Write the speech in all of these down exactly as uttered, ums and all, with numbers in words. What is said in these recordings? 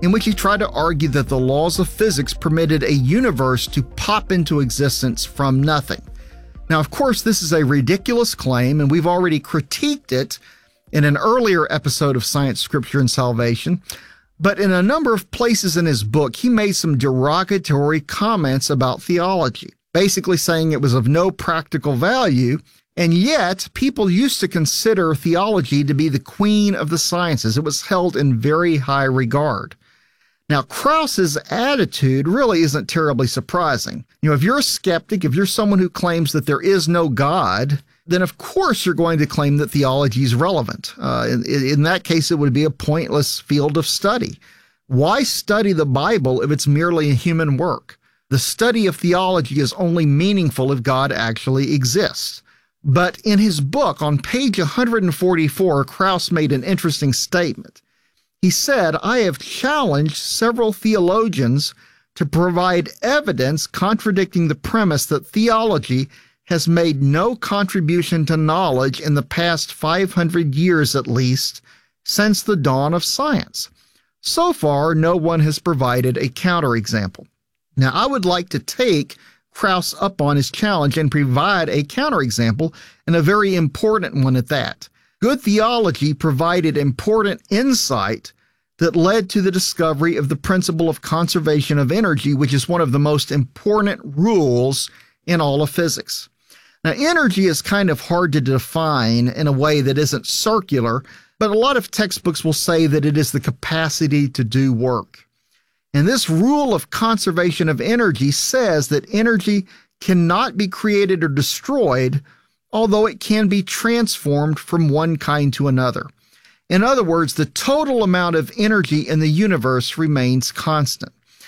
in which he tried to argue that the laws of physics permitted a universe to pop into existence from nothing. Now, of course, this is a ridiculous claim, and we've already critiqued it in an earlier episode of Science, Scripture, and Salvation. But in a number of places in his book, he made some derogatory comments about theology, basically saying it was of no practical value. And yet, people used to consider theology to be the queen of the sciences. It was held in very high regard. Now, Krauss's attitude really isn't terribly surprising. You know, if you're a skeptic, if you're someone who claims that there is no God, then of course you're going to claim that theology is relevant. Uh, in, in that case, it would be a pointless field of study. Why study the Bible if it's merely a human work? The study of theology is only meaningful if God actually exists. But in his book, on page one hundred forty-four, Krauss made an interesting statement. He said, "I have challenged several theologians to provide evidence contradicting the premise that theology has made no contribution to knowledge in the past five hundred years at least, since the dawn of science. So far, no one has provided a counterexample." Now, I would like to take Krauss up on his challenge and provide a counterexample, and a very important one at that. Good theology provided important insight that led to the discovery of the principle of conservation of energy, which is one of the most important rules in all of physics. Now, energy is kind of hard to define in a way that isn't circular, but a lot of textbooks will say that it is the capacity to do work. And this rule of conservation of energy says that energy cannot be created or destroyed, although it can be transformed from one kind to another. In other words, the total amount of energy in the universe remains constant.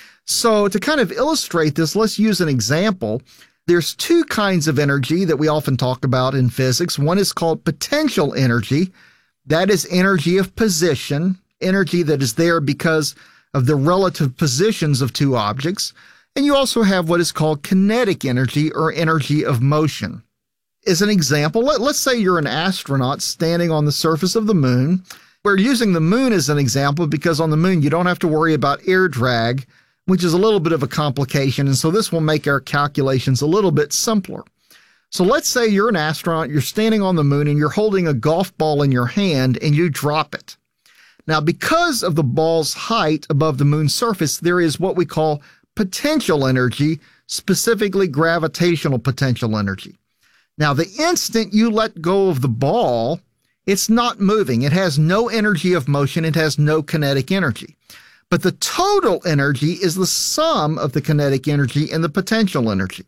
So to kind of illustrate this, let's use an example. There's two kinds of energy that we often talk about in physics. One is called potential energy. That is energy of position, energy that is there because of the relative positions of two objects. And you also have what is called kinetic energy, or energy of motion. As an example, let, let's say you're an astronaut standing on the surface of the moon. We're using the moon as an example because on the moon you don't have to worry about air drag, which is a little bit of a complication, and so this will make our calculations a little bit simpler. So let's say you're an astronaut, you're standing on the moon, and you're holding a golf ball in your hand, and you drop it. Now, because of the ball's height above the moon's surface, there is what we call potential energy, specifically gravitational potential energy. Now, the instant you let go of the ball, it's not moving. It has no energy of motion. It has no kinetic energy. But the total energy is the sum of the kinetic energy and the potential energy.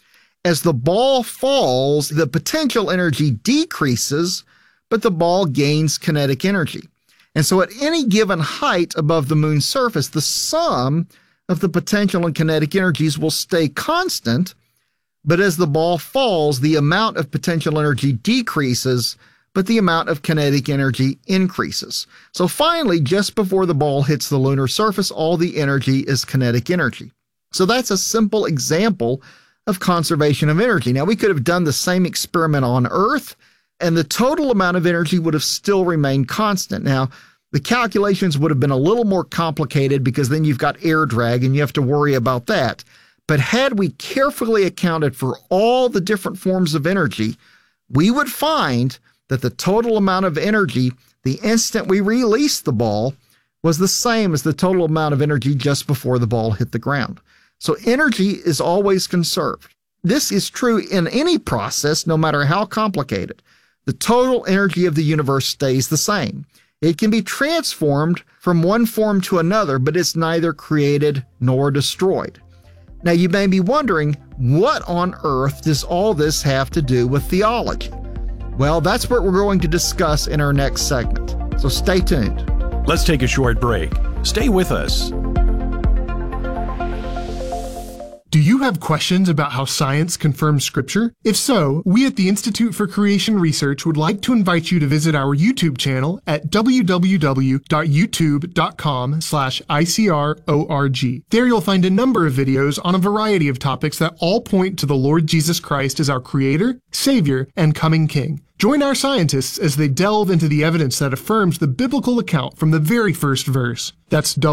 As the ball falls, the potential energy decreases, but the ball gains kinetic energy. And so at any given height above the moon's surface, the sum of the potential and kinetic energies will stay constant, but as the ball falls, the amount of potential energy decreases, but the amount of kinetic energy increases. So finally, just before the ball hits the lunar surface, all the energy is kinetic energy. So that's a simple example of conservation of energy. Now, we could have done the same experiment on Earth, and the total amount of energy would have still remained constant. Now, the calculations would have been a little more complicated because then you've got air drag and you have to worry about that. But had we carefully accounted for all the different forms of energy, we would find that the total amount of energy the instant we released the ball was the same as the total amount of energy just before the ball hit the ground. So energy is always conserved. This is true in any process, no matter how complicated. The total energy of the universe stays the same. It can be transformed from one form to another, but it's neither created nor destroyed. Now, you may be wondering, what on earth does all this have to do with theology? Well, that's what we're going to discuss in our next segment. So stay tuned. Let's take a short break. Stay with us. Do you have questions about how science confirms Scripture? If so, we at the Institute for Creation Research would like to invite you to visit our YouTube channel at w w w dot youtube dot com slash I C R O R G. There you'll find a number of videos on a variety of topics that all point to the Lord Jesus Christ as our Creator, Savior, and coming King. Join our scientists as they delve into the evidence that affirms the biblical account from the very first verse. That's